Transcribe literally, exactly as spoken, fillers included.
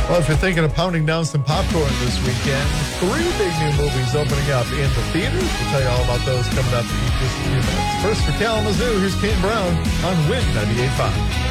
Well, if you're thinking of pounding down some popcorn this weekend, three big new movies opening up in the theaters. We'll tell you all about those coming up in just a few minutes. First, for Kalamazoo, here's Kane Brown on Win ninety-eight point five.